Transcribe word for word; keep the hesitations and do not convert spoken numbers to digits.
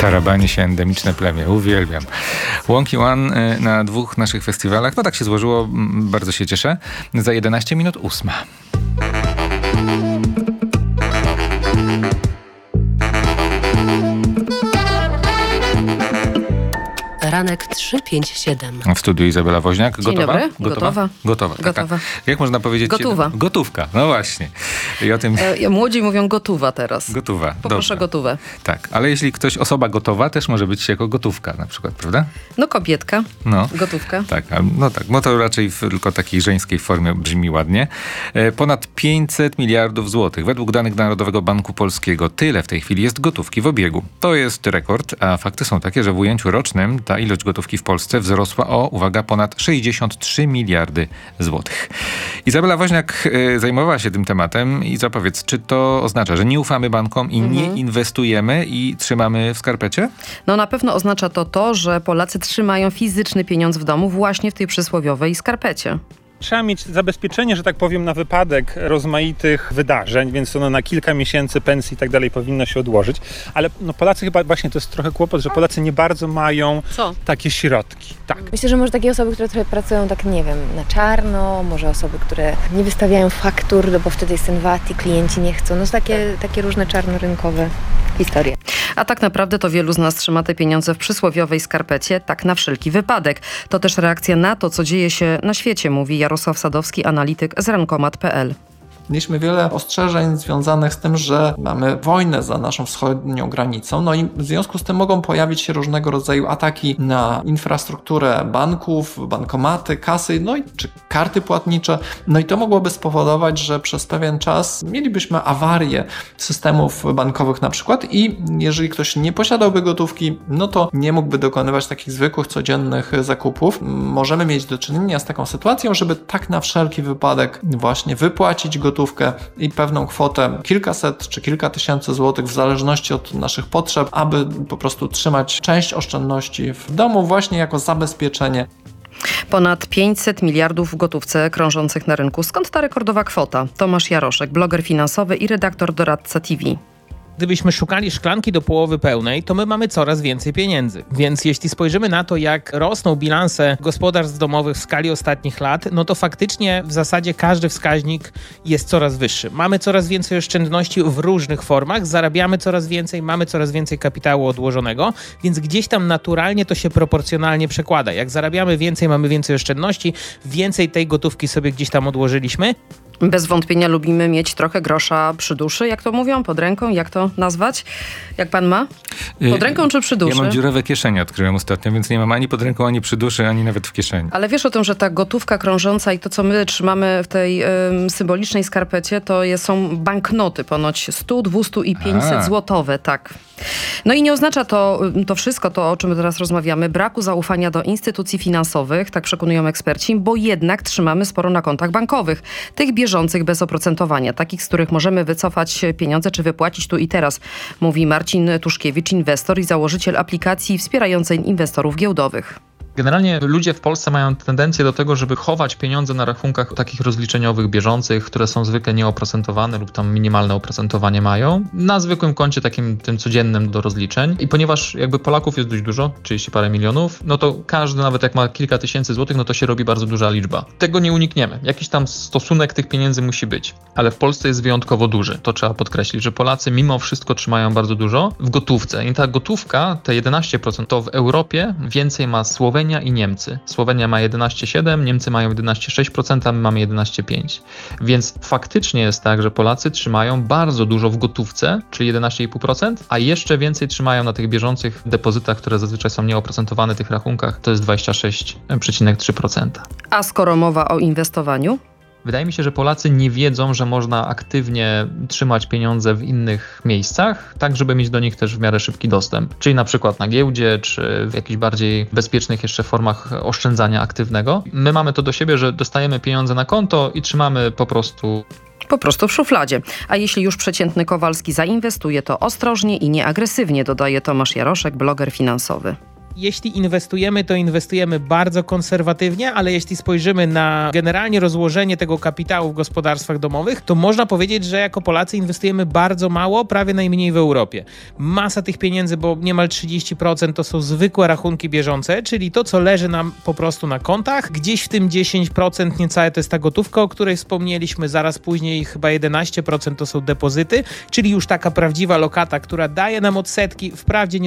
Tarabani się endemiczne plemię. Uwielbiam. Łąki One na dwóch naszych festiwalach. No tak się złożyło. Bardzo się cieszę. Za jedenaście minut ósma. Ranek trzy pięć siedem. W studiu Izabela Woźniak. Dzień Gotowa? dobry. Gotowa. Gotowa. Gotowa. Jak można powiedzieć? Gotowa. Gotówka. No właśnie. I o tym... E, młodzi mówią gotowa teraz. Gotowa. Poproszę Dobra. gotówę. Tak, ale jeśli ktoś, osoba gotowa, też może być jako gotówka na przykład, prawda? No kobietka. No. Gotówka. Tak, no tak. No to raczej w tylko takiej żeńskiej formie brzmi ładnie. E, ponad pięćset miliardów złotych. Według danych Narodowego Banku Polskiego tyle w tej chwili jest gotówki w obiegu. To jest rekord, a fakty są takie, że w ujęciu rocznym ta ilość gotówki w Polsce wzrosła o, uwaga, ponad sześćdziesiąt trzy miliardy złotych. Izabela Woźniak y, zajmowała się tym tematem i zapowiedz, czy to oznacza, że nie ufamy bankom i mhm. nie inwestujemy i trzymamy w skarpecie? No na pewno oznacza to to, że Polacy trzymają fizyczny pieniądz w domu właśnie w tej przysłowiowej skarpecie. Trzeba mieć zabezpieczenie, że tak powiem, na wypadek rozmaitych wydarzeń, więc ono na kilka miesięcy pensji i tak dalej powinno się odłożyć. Ale no, Polacy chyba właśnie to jest trochę kłopot, że Polacy nie bardzo mają Co? takie środki. Tak. Myślę, że może takie osoby, które trochę pracują tak, nie wiem, na czarno, może osoby, które nie wystawiają faktur, no bo wtedy jest ten V A T i klienci nie chcą. No takie, takie różne czarnorynkowe historie. A tak naprawdę to wielu z nas trzyma te pieniądze w przysłowiowej skarpecie, tak na wszelki wypadek. To też reakcja na to, co dzieje się na świecie, mówi Jarosław Sadowski, analityk z rankomat kropka pe el. Mieliśmy wiele ostrzeżeń związanych z tym, że mamy wojnę za naszą wschodnią granicą, no i w związku z tym mogą pojawić się różnego rodzaju ataki na infrastrukturę banków, bankomaty, kasy, no i czy karty płatnicze. No i to mogłoby spowodować, że przez pewien czas mielibyśmy awarię systemów bankowych na przykład i jeżeli ktoś nie posiadałby gotówki, no to nie mógłby dokonywać takich zwykłych, codziennych zakupów. Możemy mieć do czynienia z taką sytuacją, żeby tak na wszelki wypadek właśnie wypłacić gotówkę i pewną kwotę, kilkaset czy kilka tysięcy złotych w zależności od naszych potrzeb, aby po prostu trzymać część oszczędności w domu właśnie jako zabezpieczenie. Ponad pięćset miliardów w gotówce krążących na rynku. Skąd ta rekordowa kwota? Tomasz Jaroszek, bloger finansowy i redaktor doradca T V. Gdybyśmy szukali szklanki do połowy pełnej, to my mamy coraz więcej pieniędzy. Więc jeśli spojrzymy na to, jak rosną bilanse gospodarstw domowych w skali ostatnich lat, no to faktycznie w zasadzie każdy wskaźnik jest coraz wyższy. Mamy coraz więcej oszczędności w różnych formach, zarabiamy coraz więcej, mamy coraz więcej kapitału odłożonego, więc gdzieś tam naturalnie to się proporcjonalnie przekłada. Jak zarabiamy więcej, mamy więcej oszczędności, więcej tej gotówki sobie gdzieś tam odłożyliśmy. Bez wątpienia lubimy mieć trochę grosza przy duszy, jak to mówią, pod ręką, jak to nazwać? Jak pan ma? Pod ręką czy przy duszy? Ja mam dziurawe kieszenie, odkryłem ostatnio, więc nie mam ani pod ręką, ani przy duszy, ani nawet w kieszeni. Ale wiesz o tym, że ta gotówka krążąca i to, co my trzymamy w tej ym, symbolicznej skarpecie, to jest, są banknoty ponoć sto, dwieście i pięćset złotowe, tak. No i nie oznacza to, to wszystko, to o czym teraz rozmawiamy, braku zaufania do instytucji finansowych, tak przekonują eksperci, bo jednak trzymamy sporo na kontach bankowych. Tych bieżących bez oprocentowania, takich, z których możemy wycofać pieniądze czy wypłacić tu i teraz, mówi Marcin Tuszkiewicz, inwestor i założyciel aplikacji wspierającej inwestorów giełdowych. Generalnie ludzie w Polsce mają tendencję do tego, żeby chować pieniądze na rachunkach takich rozliczeniowych, bieżących, które są zwykle nieoprocentowane lub tam minimalne oprocentowanie mają, na zwykłym koncie takim tym codziennym do rozliczeń. I ponieważ jakby Polaków jest dość dużo, trzydzieści parę milionów, no to każdy, nawet jak ma kilka tysięcy złotych, no to się robi bardzo duża liczba. Tego nie unikniemy. Jakiś tam stosunek tych pieniędzy musi być. Ale w Polsce jest wyjątkowo duży. To trzeba podkreślić, że Polacy mimo wszystko trzymają bardzo dużo w gotówce. I ta gotówka, te jedenaście procent, to w Europie więcej ma Słowenia i Niemcy. Słowenia ma jedenaście przecinek siedem, Niemcy mają jedenaście przecinek sześć procent, a my mamy jedenaście przecinek pięć procent. Więc faktycznie jest tak, że Polacy trzymają bardzo dużo w gotówce, czyli jedenaście przecinek pięć procent, a jeszcze więcej trzymają na tych bieżących depozytach, które zazwyczaj są nieoprocentowane, tych rachunkach, to jest dwadzieścia sześć przecinek trzy procent. A skoro mowa o inwestowaniu? Wydaje mi się, że Polacy nie wiedzą, że można aktywnie trzymać pieniądze w innych miejscach, tak żeby mieć do nich też w miarę szybki dostęp. Czyli na przykład na giełdzie, czy w jakichś bardziej bezpiecznych jeszcze formach oszczędzania aktywnego. My mamy to do siebie, że dostajemy pieniądze na konto i trzymamy po prostu... Po prostu w szufladzie. A jeśli już przeciętny Kowalski zainwestuje, to ostrożnie i nieagresywnie, dodaje Tomasz Jaroszek, bloger finansowy. Jeśli inwestujemy, to inwestujemy bardzo konserwatywnie, ale jeśli spojrzymy na generalnie rozłożenie tego kapitału w gospodarstwach domowych, to można powiedzieć, że jako Polacy inwestujemy bardzo mało, prawie najmniej w Europie. Masa tych pieniędzy, bo niemal trzydzieści procent to są zwykłe rachunki bieżące, czyli to, co leży nam po prostu na kontach. Gdzieś w tym dziesięć procent niecałe to jest ta gotówka, o której wspomnieliśmy, zaraz później chyba jedenaście procent to są depozyty, czyli już taka prawdziwa lokata, która daje nam odsetki, wprawdzie nie